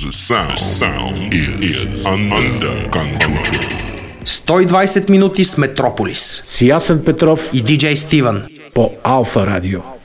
sound is under control. 120 минути с Метрополис. С Ясен Петров и диджей Стивън по Алфа Радио.